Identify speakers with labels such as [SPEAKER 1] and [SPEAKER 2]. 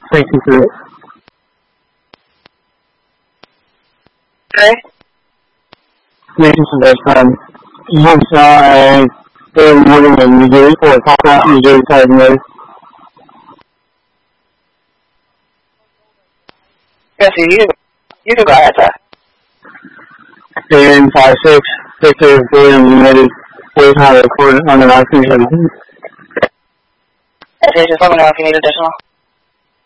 [SPEAKER 1] 323.
[SPEAKER 2] Okay.
[SPEAKER 1] Maintenance early morning in Missouri, or top out Missouri side road.
[SPEAKER 2] Jesse, you can go ahead, sir.
[SPEAKER 1] And 5-6, Victor William United, Wade High Recording on the 937.
[SPEAKER 2] Okay, just let me know if you need additional.